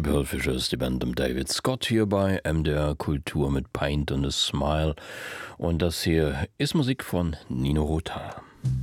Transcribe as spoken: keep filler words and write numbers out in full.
Die Pearlfishers, die Band um David Scott hier bei M D R Kultur mit Paint and a Smile. Und das hier ist Musik von Nino Rota.